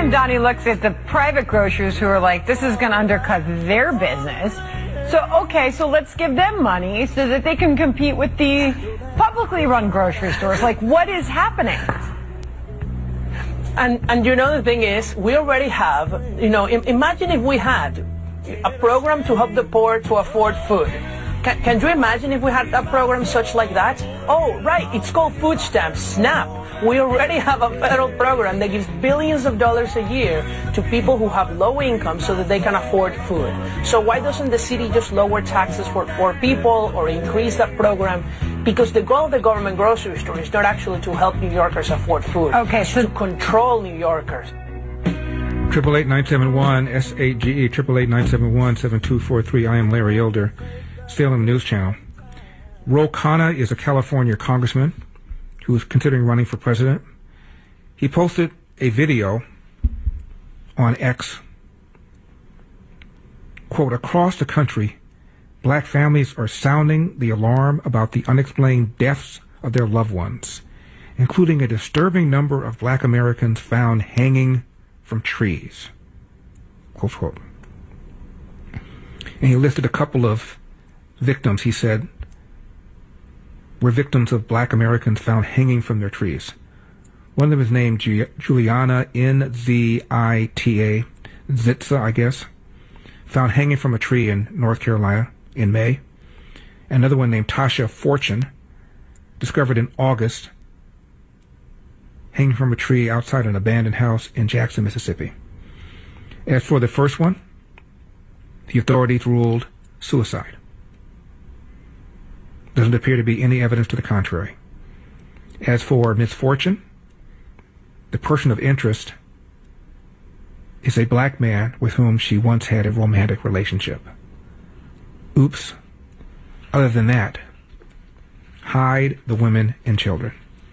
time Donnie looks at the private grocers who are like, this is going to undercut their business. So let's give them money so that they can compete with the publicly run grocery stores. Like, what is happening? And the thing is, we already have, imagine if we had a program to help the poor to afford food. Can you imagine if we had a program such like that? Oh, right, it's called food stamps, SNAP. We already have a federal program that gives billions of dollars a year to people who have low income so that they can afford food. So why doesn't the city just lower taxes for poor people or increase that program? Because the goal of the government grocery store is not actually to help New Yorkers afford food. Okay, it's to control New Yorkers. 888-971-SAGE, 888-971-7243. I am Larry Elder, Salem News Channel. Ro Khanna is a California congressman who is considering running for president. He posted a video on X. Quote, across the country, black families are sounding the alarm about the unexplained deaths of their loved ones, including a disturbing number of black Americans found hanging from trees. Close quote. And he listed a couple of victims, he said, were victims of black Americans found hanging from their trees. One of them is named Juliana Nzita, Zitza, I guess, found hanging from a tree in North Carolina in May. Another one named Tasha Fortune, discovered in August, hanging from a tree outside an abandoned house in Jackson, Mississippi. As for the first one, the authorities ruled suicide. Doesn't appear to be any evidence to the contrary. As for Miss Fortune, the person of interest is a black man with whom she once had a romantic relationship. Oops. Other than that, hide the women and children.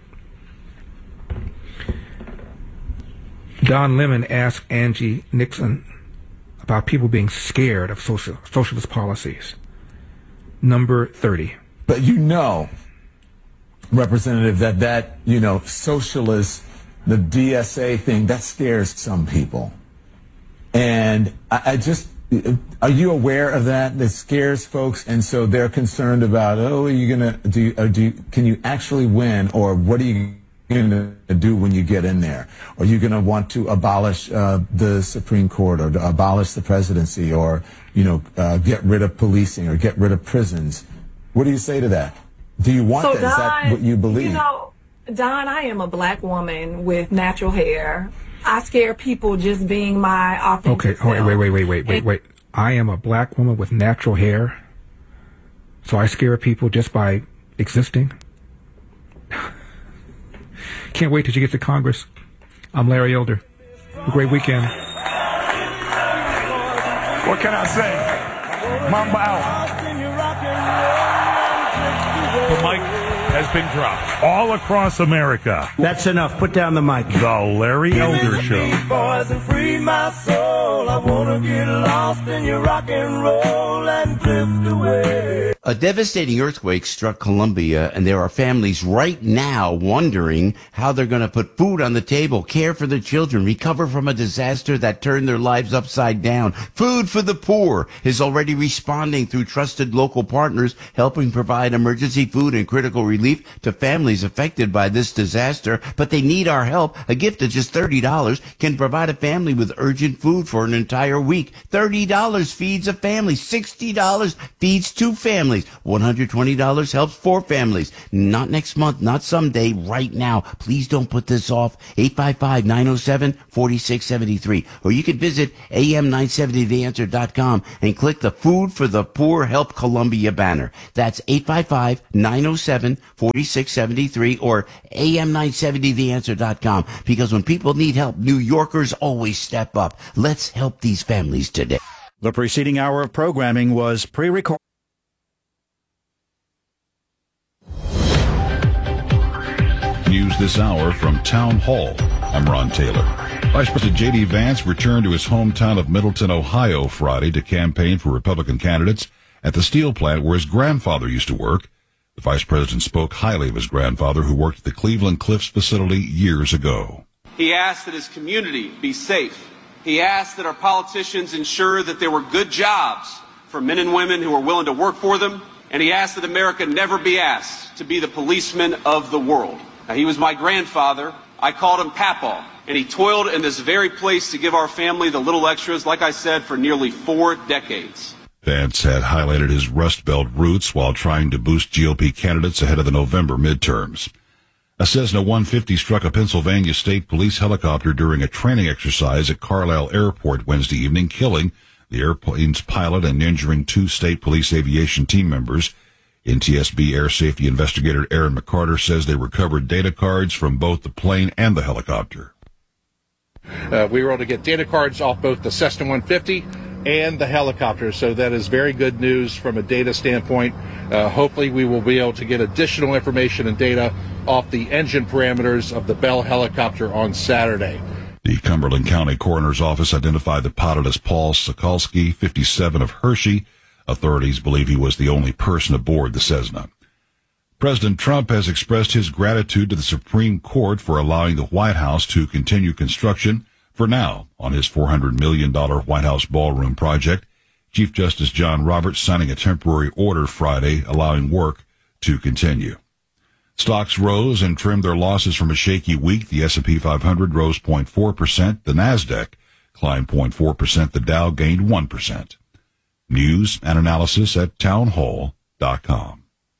Don Lemon asked Angie Nixon about people being scared of socialist policies. Number 30. But Representative, that socialist, the DSA thing, that scares some people. And I just, are you aware of that? That scares folks, and so they're concerned about, are you going to, can you actually win, or what are you going to do when you get in there? Are you going to want to abolish the Supreme Court, or to abolish the presidency, or, get rid of policing, or get rid of prisons? What do you say to that? Do you want that? Is that what you believe? Don, I am a black woman with natural hair. I scare people just being my authentic self. Okay, wait. I am a black woman with natural hair, so I scare people just by existing? Can't wait till you get to Congress. I'm Larry Elder. Have a great weekend. What can I say? Mamba out. The mic has been dropped all across America. That's enough. Put down the mic. The Larry Elder Show. Boys and free my soul. I want to get lost in your rock and roll and drift away. A devastating earthquake struck Colombia, and there are families right now wondering how they're going to put food on the table, care for their children, recover from a disaster that turned their lives upside down. Food for the Poor is already responding through trusted local partners, helping provide emergency food and critical relief to families affected by this disaster. But they need our help. A gift of just $30 can provide a family with urgent food for an entire week. $30 feeds a family. $60 feeds two families. $120 helps 4 families. Not next month, not someday, right now. Please don't put this off. 855-907-4673. Or you can visit am970theanswer.com and click the Food for the Poor Help Columbia banner. That's 855-907-4673 or am970theanswer.com. Because when people need help, New Yorkers always step up. Let's help these families today. The preceding hour of programming was pre-recorded. News this hour from Town Hall. I'm Ron Taylor. Vice President J.D. Vance returned to his hometown of Middleton, Ohio Friday to campaign for Republican candidates at the steel plant where his grandfather used to work. The vice president spoke highly of his grandfather, who worked at the Cleveland Cliffs facility years ago. He asked that his community be safe. He asked that our politicians ensure that there were good jobs for men and women who are willing to work for them. And he asked that America never be asked to be the policeman of the world. Now, he was my grandfather. I called him Papaw. And he toiled in this very place to give our family the little extras, like I said, for nearly 4 decades. Vance had highlighted his Rust Belt roots while trying to boost GOP candidates ahead of the November midterms. A Cessna 150 struck a Pennsylvania State Police helicopter during a training exercise at Carlisle Airport Wednesday evening, killing the airplane's pilot and injuring 2 state police aviation team members. NTSB air safety investigator Aaron McCarter says they recovered data cards from both the plane and the helicopter. We were able to get data cards off both the Cessna 150 and the helicopter, so that is very good news from a data standpoint. Hopefully we will be able to get additional information and data off the engine parameters of the Bell helicopter on Saturday. The Cumberland County Coroner's Office identified the pilot as Paul Sokolsky, 57, of Hershey. Authorities believe he was the only person aboard the Cessna. President Trump has expressed his gratitude to the Supreme Court for allowing the White House to continue construction for now on his $400 million White House ballroom project. Chief Justice John Roberts signing a temporary order Friday allowing work to continue. Stocks rose and trimmed their losses from a shaky week. The S&P 500 rose 0.4%. The Nasdaq climbed 0.4%. The Dow gained 1%. News and analysis at townhall.com.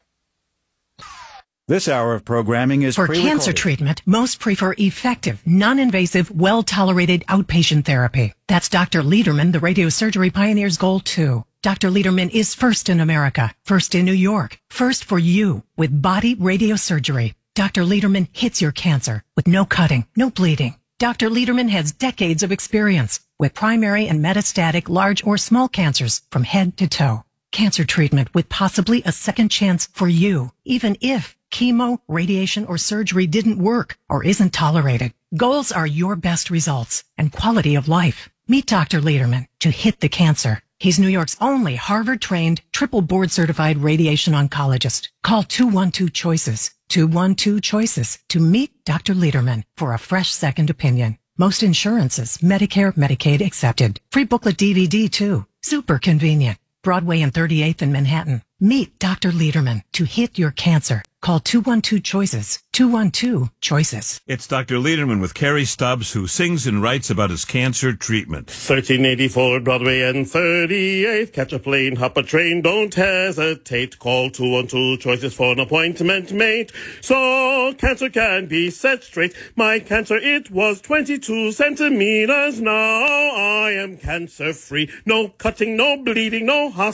This hour of programming is for cancer treatment. Most prefer effective, non-invasive, well-tolerated outpatient therapy. That's Dr. Lederman, the radiosurgery pioneer's goal too. Dr. Lederman is first in America, first in New York, first for you with body radiosurgery. Dr. Lederman hits your cancer with no cutting, no bleeding. Dr. Lederman has decades of experience with primary and metastatic large or small cancers from head to toe. Cancer treatment with possibly a second chance for you, even if chemo, radiation, or surgery didn't work or isn't tolerated. Goals are your best results and quality of life. Meet Dr. Lederman to hit the cancer. He's New York's only Harvard-trained, triple board-certified radiation oncologist. Call 212-CHOICES, 212-CHOICES to meet Dr. Lederman for a fresh second opinion. Most insurances, Medicare, Medicaid accepted. Free booklet DVD too. Super convenient. Broadway and 38th in Manhattan. Meet Dr. Lederman to hit your cancer. Call 212-CHOICES, 212-CHOICES. It's Dr. Lederman with Carrie Stubbs, who sings and writes about his cancer treatment. 1384 Broadway and 38th. Catch a plane, hop a train, don't hesitate. Call 212-CHOICES for an appointment made. So cancer can be set straight. My cancer, it was 22 centimeters. Now I am cancer-free. No cutting, no bleeding, no hospital.